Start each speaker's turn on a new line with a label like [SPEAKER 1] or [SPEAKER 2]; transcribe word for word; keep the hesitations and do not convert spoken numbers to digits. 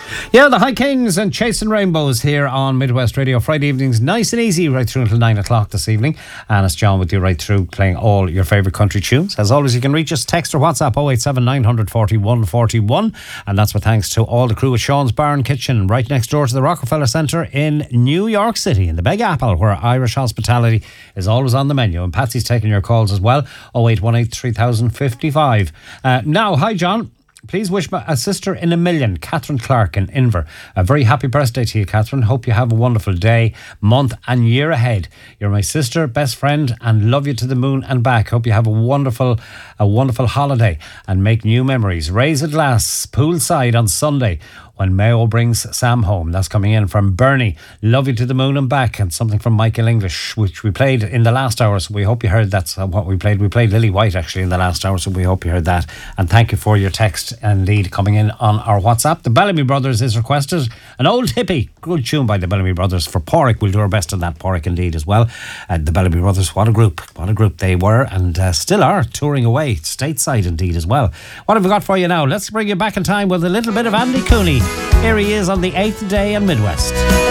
[SPEAKER 1] Yeah, the High Kings and Chasing Rainbows here on Midwest Radio. Friday evenings, nice and easy, right through until nine o'clock this evening. And it's John with you right through, playing all your favourite country tunes. As always, you can reach us, text or WhatsApp oh eight seven nine four one four one. And that's with thanks to all the crew at Sean's Bar and Kitchen, right next door to the Rockefeller Centre in New York City, in the Big Apple, where Irish hospitality is always on the menu. And Patsy's taking your calls as well, oh eight one eight three thousand fifty-five. Uh, now, hi John. Please wish my a sister in a million, Catherine Clark in Inver, a very happy birthday to you, Catherine. Hope you have a wonderful day, month and year ahead. You're my sister, best friend, and love you to the moon and back. Hope you have a wonderful, a wonderful holiday and make new memories. Raise a glass poolside on Sunday when Mayo brings Sam home. That's coming in from Bernie. Love you to the moon and back. And something from Michael English, which we played in the last hour. So we hope you heard that's what we played. We played Lily White actually in the last hour. So we hope you heard that. And thank you for your text and lead coming in on our WhatsApp. The Bellamy Brothers is requested. An old hippie. Good tune by the Bellamy Brothers for Porrick. We'll do our best on that. Porrick indeed as well. Uh, the Bellamy Brothers, what a group. What a group they were and uh, still are, touring away. Stateside indeed as well. What have we got for you now? Let's bring you back in time with a little bit of Andy Cooney. Here he is on the eighth day in Midwest.